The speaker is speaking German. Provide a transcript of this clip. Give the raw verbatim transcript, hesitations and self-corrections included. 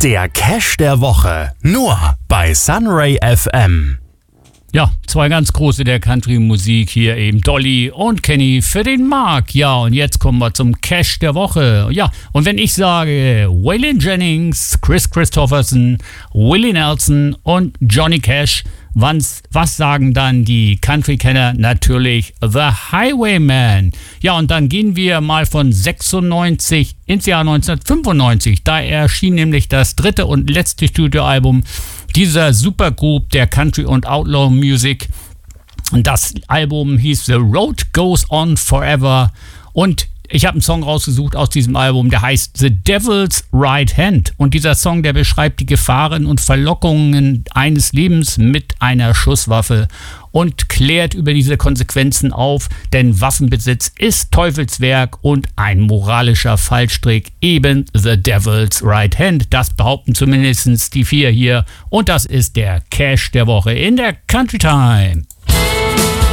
Der Cash der Woche, nur bei Sunray F M. Ja, zwei ganz große der Country-Musik hier eben, Dolly und Kenny für den Mark. Ja, und jetzt kommen wir zum Cash der Woche. Ja, und wenn ich sage Waylon Jennings, Chris Christopherson, Willie Nelson und Johnny Cash, was, was sagen dann die Country-Kenner? Natürlich The Highwayman. Ja, und dann gehen wir mal von sechsundneunzig ins Jahr neunzehnhundertfünfundneunzig. Da erschien nämlich das dritte und letzte Studioalbum dieser Supergroup der Country und Outlaw Music. Das Album hieß The Road Goes On Forever und ich habe einen Song rausgesucht aus diesem Album, der heißt The Devil's Right Hand. Und dieser Song, der beschreibt die Gefahren und Verlockungen eines Lebens mit einer Schusswaffe und klärt über diese Konsequenzen auf, denn Waffenbesitz ist Teufelswerk und ein moralischer Fallstrick, eben The Devil's Right Hand. Das behaupten zumindest die vier hier und das ist der Cash der Woche in der Country Time.